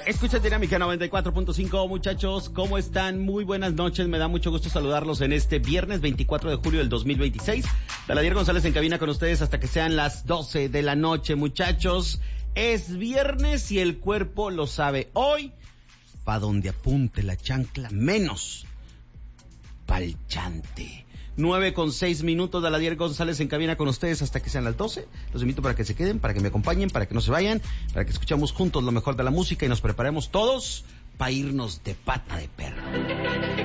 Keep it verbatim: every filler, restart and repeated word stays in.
Escucha Dinámica noventa y cuatro punto cinco, muchachos, ¿cómo están? Muy buenas noches, me da mucho gusto saludarlos en este viernes veinticuatro de julio del dos mil veintiséis. Daladier González en cabina con ustedes hasta que sean las doce de la noche, muchachos. Es viernes y el cuerpo lo sabe. Hoy, pa' donde apunte la chancla, menos pa'l chante. nueve con seis minutos, Daladier González en cabina con ustedes hasta que sean las doce. Los invito para que se queden, para que me acompañen, para que no se vayan, para que escuchemos juntos lo mejor de la música y nos preparemos todos para irnos de pata de perro.